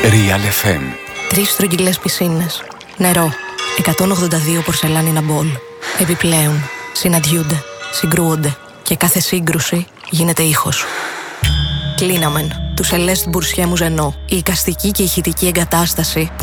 Real FM. 3 στρογγυλές πισίνες. Νερό. 182 πορσελάνινα μπολ. Επιπλέον, συναντιούνται, συγκρούονται και κάθε σύγκρουση γίνεται ήχος. Κλίναμεν, του Σελέστ Μπουρσιέ Μουζενό, η εικαστική και ηχητική εγκατάσταση